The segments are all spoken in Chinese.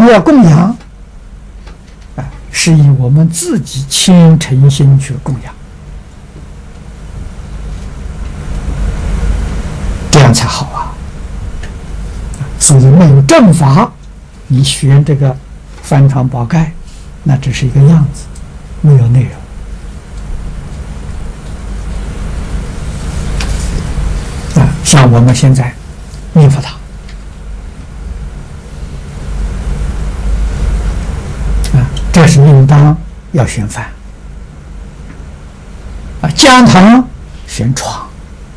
们要供养，是以我们自己虔诚心去供养，这样才好啊。所以没有正法，你学这个翻传宝盖，那只是一个样子，没有内容。像我们现在念佛堂，这是应当要选饭，讲堂选床，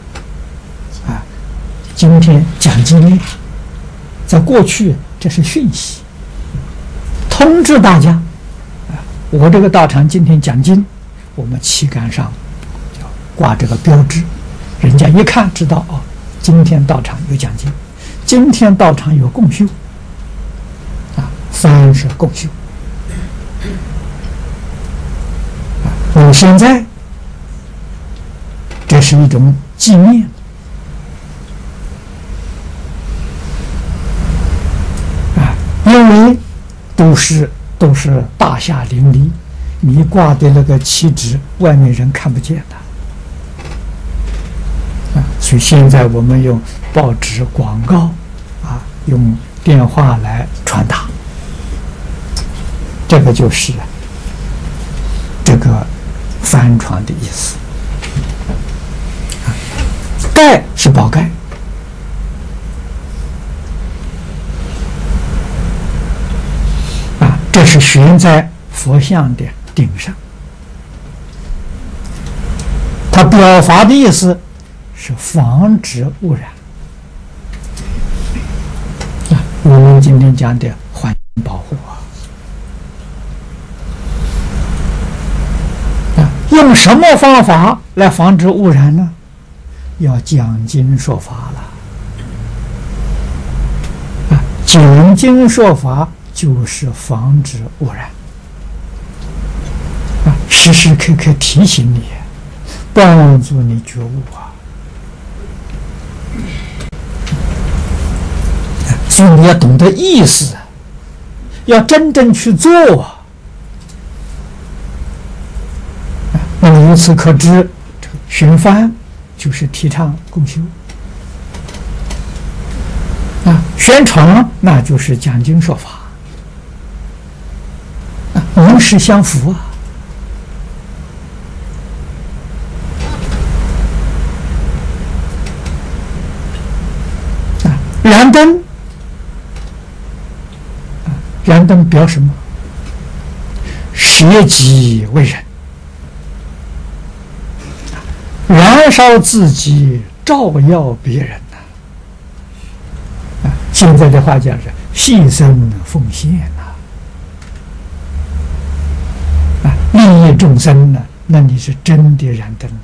今天讲经呢，在过去这是讯息，通知大家，我这个道场今天讲经，我们旗杆上挂这个标志，人家一看知道哦，今天道场有讲经，今天道场有共修，饭是共修。现在这是一种纪念，因为都是大厦林立，你挂的那个旗帜，外面人看不见的，所以现在我们用报纸广告，用电话来传达，这个就是这个翻传的意思。盖是宝盖，这是悬在佛像的顶上。它表法的意思是防止污染。我们今天讲的环境保护用什么方法来防止污染呢？要讲经说法了。讲经说法就是防止污染。时时刻刻提醒你，帮助你觉悟所以你要懂得意思，要真正去做那么由此可知，寻幡就是提倡共修宣传那就是讲经说法名实相符燃灯，燃灯表什么？舍己为人，燃烧自己，照耀别人现在的话讲是牺牲奉献利益众生那你是真的燃灯。